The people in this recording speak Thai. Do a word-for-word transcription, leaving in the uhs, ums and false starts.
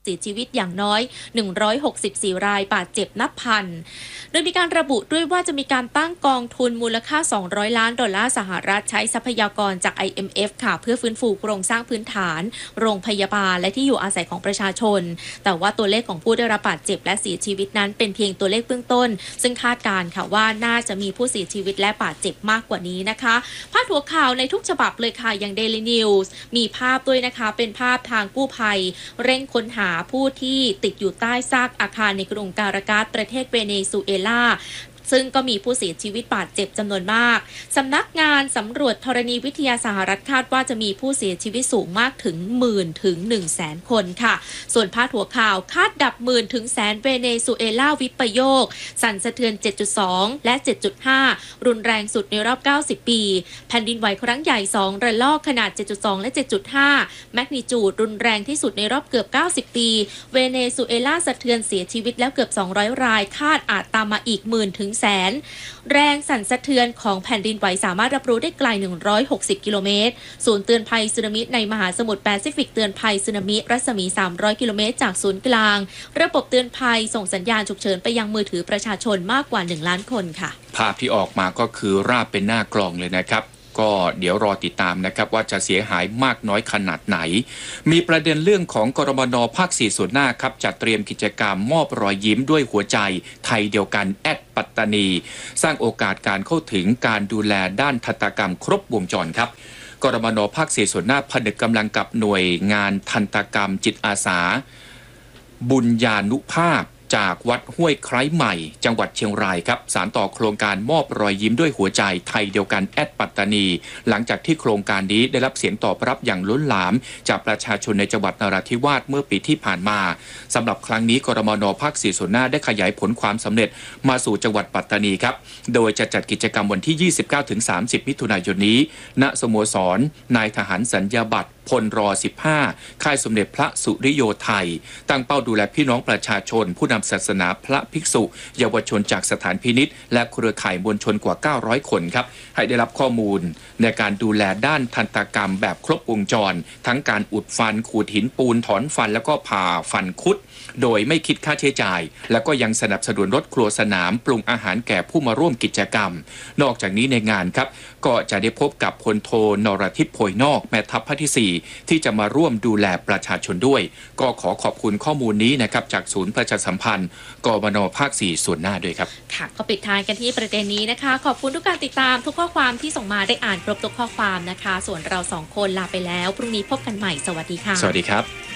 เสียชีวิตอย่างน้อยหนึ่งร้อยหกสิบสี่รายบาดเจ็บนับพันโดยมีการระบุด้วยว่าจะมีการตั้งกองทุนมูลค่าสองร้อยล้านดอลลาร์สหรัฐใช้ทรัพยากรจาก ไอ เอ็ม เอฟ ค่ะเพื่อฟื้นฟูโครงสร้างพื้นฐานโรงพยาบาลและที่อยู่อาศัยของประชาชนแต่ว่าตัวเลขของผู้ได้รับบาดเจ็บและเสียชีวิตนั้นเป็นเพียงตัวเลขเบื้องต้นซึ่งคาดการณ์ค่ะว่าน่าจะมีผู้เสียชีวิตและบาดเจ็บมากกว่านี้นะคะพาดหัวข่าวในทุกฉบับเลยค่ะอย่าง Daily News มีภาพด้วยนะคะเป็นภาพทางกู้ภัยเร่งค้นหาผู้ที่ติดอยู่ใต้ซากอาคารในกรุงการากาสประเทศเวเนซุเอลาซึ่งก็มีผู้เสียชีวิตบาดเจ็บจำนวนมากสำนักงานสำรวจธรณีวิทยาสหรัฐคาดว่าจะมีผู้เสียชีวิตสูงมากถึงหมื่นถึงหนึ่งแสนคนค่ะส่วนพาดหัวข่าวคาดดับหมื่นถึงแสนเวเนซุเอลาวิปโยคสั่นสะเทือน เจ็ดจุดสอง และ เจ็ดจุดห้า รุนแรงสุดในรอบเก้าสิบปีแผ่นดินไหวครั้งใหญ่สองระลอกขนาด เจ็ดจุดสอง และ เจ็ดจุดห้า แมกนิจูดรุนแรงที่สุดในรอบเกือบเก้าสิบปีเวเนซุเอลาสะเทือนเสียชีวิตแล้วเกือบสองร้อยรายคาดอาจตามมาอีกหมื่นถึงแสนแรงสั่นสะเทือนของแผ่นดินไหวสามารถรับรู้ได้ไกลหนึ่งร้อยหกสิบกิโลเมตรศูนย์เตือนภัยสึนามิในมหาสมุทรแปซิฟิกเตือนภัยสึนามิรัศมีสามร้อยกิโลเมตรจากศูนย์กลางระบบเตือนภัยส่งสัญญาณฉุกเฉินไปยังมือถือประชาชนมากกว่าหนึ่งล้านคนค่ะภาพที่ออกมาก็คือราบเป็นหน้ากลองเลยนะครับก็เดี๋ยวรอติดตามนะครับว่าจะเสียหายมากน้อยขนาดไหนมีประเด็นเรื่องของกรมน.ภาคสี่ส่วนหน้าครับจัดเตรียมกิจกรรมมอบรอยยิ้มด้วยหัวใจไทยเดียวกันแอดปัตตานีสร้างโอกาสการเข้าถึงการดูแลด้านทันตกรรมครบวงจรครับกรมน.ภาคสี่ส่วนหน้าผนึกกำลังกับหน่วยงานทันตกรรมจิตอาสาบุญญานุภาพจากวัดห้วยไคร้ใหม่จังหวัดเชียงรายครับสานต่อโครงการมอบรอยยิ้มด้วยหัวใจไทยเดียวกันแอดปัตตานีหลังจากที่โครงการนี้ได้รับเสียงตอบรับอย่างล้นหลามจากประชาชนในจังหวัดนราธิวาสเมื่อปีที่ผ่านมาสำหรับครั้งนี้กรมน.ภาคสี่ส่วนหน้าได้ขยายผลความสำเร็จมาสู่จังหวัดปัตตานีครับโดยจะจัดกิจกรรมวันที่ ยี่สิบเก้าถึงสามสิบ มิถุนายนนี้ณสโมสรนายทหารสัญญาบัตรพลรสิบห้าค่ายสมเด็จพระสุริโยไทยตั้งเป้าดูแลพี่น้องประชาชนผู้นำศาสนาพระภิกษุเยาวชนจากสถานพินิจและเครือข่ายมวลชนกว่าเก้าร้อยคนครับให้ได้รับข้อมูลในการดูแลด้านทันตกรรมแบบครบวงจรทั้งการอุดฟันขูดหินปูนถอนฟันแล้วก็ผ่าฟันคุดโดยไม่คิดค่าใช้จ่ายแล้วก็ยังสนับสนุนรถครัวสนามปรุงอาหารแก่ผู้มาร่วมกิจกรรมนอกจากนี้ในงานครับก็จะได้พบกับพลโทนรทิพย์โพยนอกแม่ทัพภาคที่สี่ที่จะมาร่วมดูแลประชาชนด้วยก็ขอขอบคุณข้อมูลนี้นะครับจากศูนย์ประชาสัมพันธ์กมน.ภาคสี่ส่วนหน้าด้วยครับค่ะก็ปิดท้ายกันที่ประเด็นนี้นะคะขอบคุณทุกการติดตามทุกข้อความที่ส่งมาได้อ่านครบทุกข้อความนะคะส่วนเราสองคนลาไปแล้วพรุ่งนี้พบกันใหม่สวัสดีค่ะสวัสดีครับ